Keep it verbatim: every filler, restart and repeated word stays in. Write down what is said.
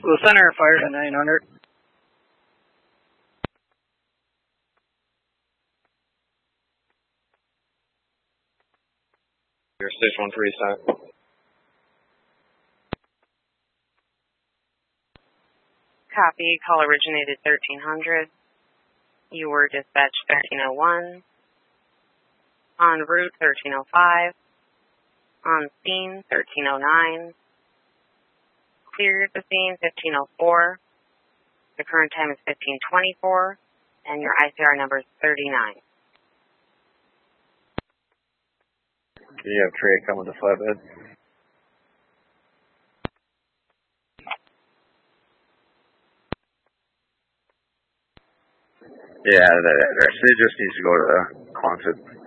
The center fired at nine hundred. Your six one three set. Copy. Call originated thirteen hundred. You were dispatched thirteen oh one. En route thirteen oh five. On scene thirteen oh nine. Cleared the scene fifteen oh four. The current time is fifteen twenty-four. And your I C R number is thirty-nine. You have Trey coming to flatbed. Yeah, the, the, the just needs to go to the Quonset.